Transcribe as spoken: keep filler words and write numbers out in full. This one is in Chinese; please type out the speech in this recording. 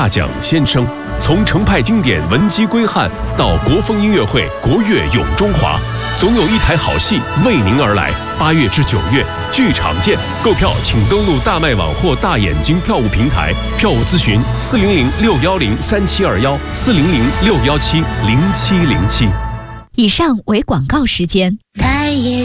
大奖先生，从程派经典文姬归汉到国风音乐会国乐咏中华，总有一台好戏为您而来。八月至九月，剧场见！购票请登录大麦网或大眼睛票务平台，票务咨询四零零六幺零三七二幺四零零六幺七零七零七。 以上为广告时间。